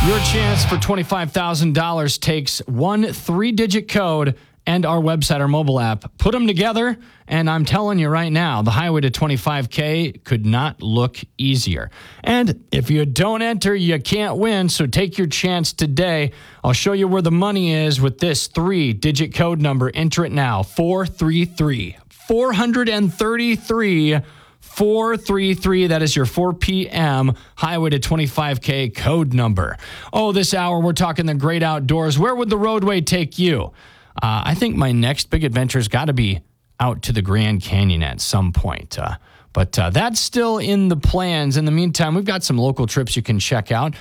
Your chance for $25,000 takes one 3-digit code and our website or mobile app. Put them together, and I'm telling you right now, the highway to 25K could not look easier. And if you don't enter, you can't win, so take your chance today. I'll show you where the money is with this 3-digit code number. Enter it now, 433. 433. 433, that is your 4 p.m. highway to 25K code number. Oh, this hour we're talking the great outdoors. Where would the roadway take you? I think my next big adventure's got to be out to the Grand Canyon at some point. But that's still in the plans. In the meantime, we've got some local trips you can check out.